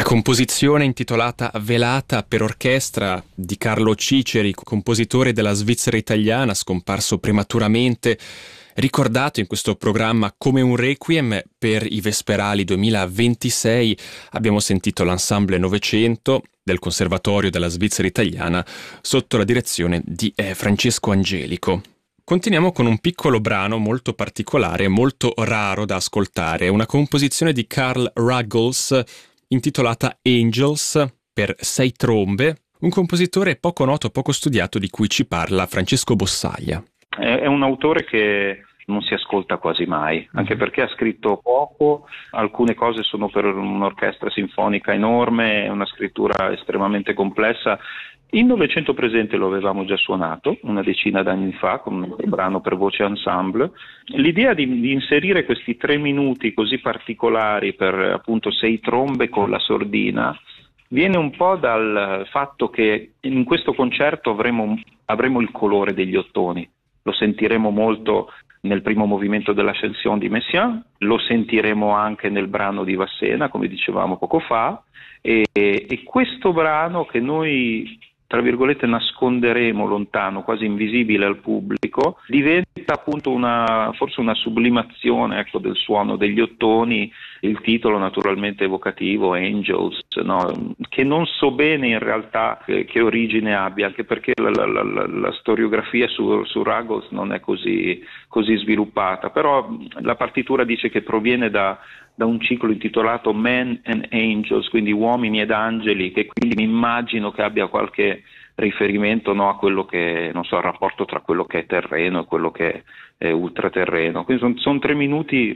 La composizione intitolata Velata per orchestra di Carlo Ciceri, compositore della Svizzera italiana, scomparso prematuramente, ricordato in questo programma come un requiem per i Vesperali 2026. Abbiamo sentito l'Ensemble 900 del Conservatorio della Svizzera italiana sotto la direzione di Francesco Angelico. Continuiamo con un piccolo brano molto particolare, molto raro da ascoltare, una composizione di Karl Ruggles intitolata Angels per 6 trombe, un compositore poco noto, poco studiato, di cui ci parla Francesco Bossaglia. È un autore che non si ascolta quasi mai, anche perché ha scritto poco, alcune cose sono per un'orchestra sinfonica enorme, è una scrittura estremamente complessa. Il Novecento presente lo avevamo già suonato una decina d'anni fa con un brano per voce ensemble. L'idea di inserire questi 3 minuti così particolari per appunto 6 trombe con la sordina viene un po' dal fatto che in questo concerto avremo il colore degli ottoni. Lo sentiremo molto nel primo movimento dell'Ascension di Messiaen, lo sentiremo anche nel brano di Vassena, come dicevamo poco fa, e questo brano che noi, tra virgolette, nasconderemo lontano, quasi invisibile al pubblico, diventa appunto forse una sublimazione, ecco, del suono degli ottoni. Il titolo naturalmente evocativo, Angels, no? Che non so bene in realtà che origine abbia, anche perché la storiografia su Ruggles non è così sviluppata, però la partitura dice che proviene da un ciclo intitolato Men and Angels, quindi uomini ed angeli, che quindi mi immagino che abbia qualche riferimento, no, a quello che, non so, al rapporto tra quello che è terreno e quello che è ultraterreno. Quindi sono 3 minuti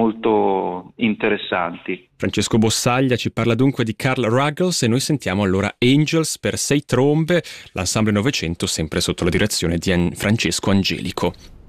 molto interessanti. Francesco Bossaglia ci parla dunque di Karl Ruggles e noi sentiamo allora Angels per 6 trombe, l'Ensemble 900, sempre sotto la direzione di Francesco Angelico.